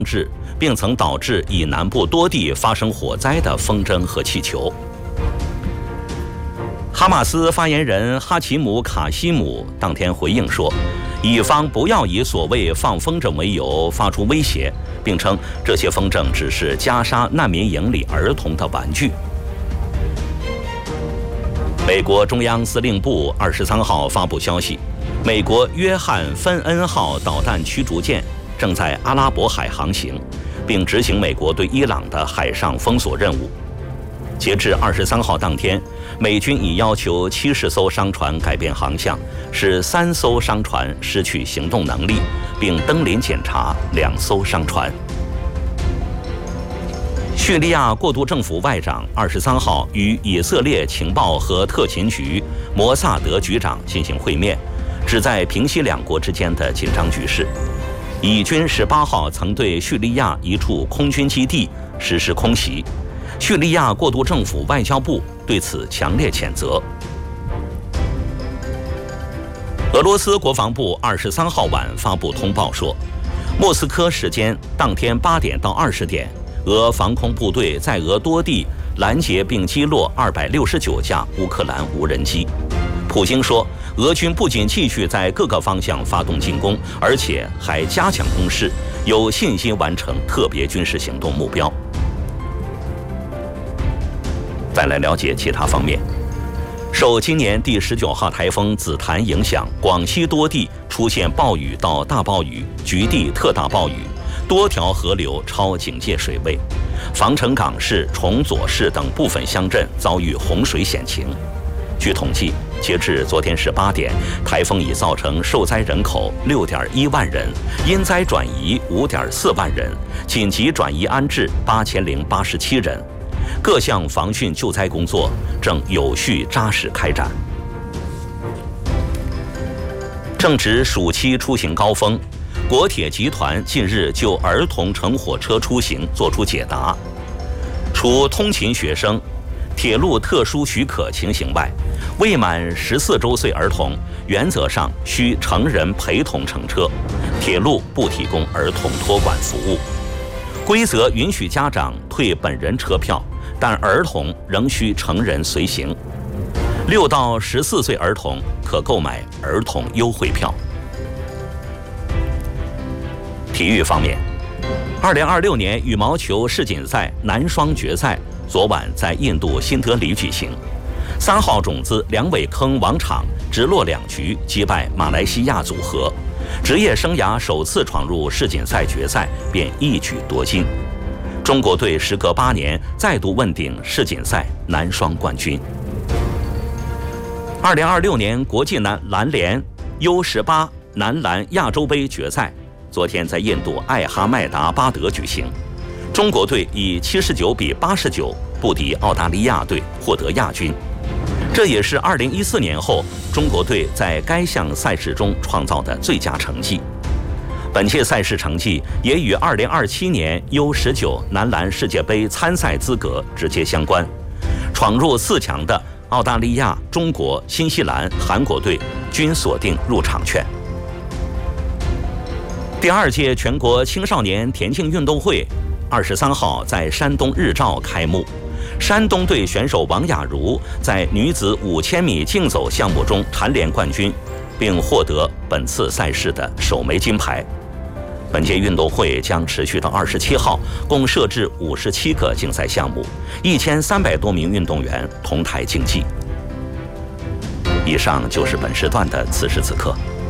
制，并曾导致以南部多地发生火灾的风筝和气球。哈马斯发言人哈奇姆·卡西姆当天回应说，以方不要以所谓放风筝为由发出威胁，并称这些风筝只是加沙难民营里儿童的玩具。美国中央司令部23号发布消息，美国约翰·芬恩号导弹驱逐舰正在阿拉伯海航行，并执行美国对伊朗的海上封锁任务。截至23号当天，美军已要求70艘商船改变航向，使3艘商船失去行动能力，并登临检查2艘商船。叙利亚过渡政府外长23号与以色列情报和特勤局摩萨德局长进行会面，旨在平息两国之间的紧张局势。以军18号曾对叙利亚一处空军基地实施空袭，叙利亚过渡政府外交部对此强烈谴责。俄罗斯国防部23号晚发布通报说，莫斯科时间当天8点到20点，俄防空部队在俄多地拦截并击落269架乌克兰无人机。普京说，俄军不仅继续在各个方向发动进攻，而且还加强攻势，有信心完成特别军事行动目标。再来了解其他方面。受今年第19号台风紫檀影响，广西多地出现暴雨到大暴雨、局地特大暴雨，多条河流超警戒水位，防城港市、崇左市等部分乡镇遭遇洪水险情。据统计，截至昨天18点，台风已造成受灾人口6.1万人，因灾转移5.4万人，紧急转移安置8087人。各项防汛救灾工作正有序扎实开展。正值暑期出行高峰，国铁集团近日就儿童乘火车出行作出解答。除通勤学生、铁路特殊许可情形外，未满14周岁儿童原则上需成人陪同乘车，铁路不提供儿童托管服务。规则允许家长退本人车票，但儿童仍需成人随行。6到14岁儿童可购买儿童优惠票。体育方面，2026年羽毛球世锦赛男双决赛昨晚在印度新德里举行。3号种子梁伟铿王昶直落2局击败马来西亚组合，职业生涯首次闯入世锦赛决赛，便一举夺金。中国队时隔8年再度问鼎世锦赛男双冠军。2026年国际篮联 U18 男篮亚洲杯决赛昨天在印度艾哈迈达巴德举行，中国队以79比89不敌澳大利亚队，获得亚军。这也是2014年后中国队在该项赛事中创造的最佳成绩。本届赛事成绩也与2027年 U19 男篮世界杯参赛资格直接相关。闯入4强的澳大利亚、中国、新西兰、韩国队均锁定入场券。第2届全国青少年田径运动会23号在山东日照开幕。山东队选手王雅茹在女子5000米竞走项目中蝉联冠军，并获得本次赛事的首枚金牌。本届运动会将持续到27号，共设置57个竞赛项目，1300多名运动员同台竞技。以上就是本时段的此时此刻。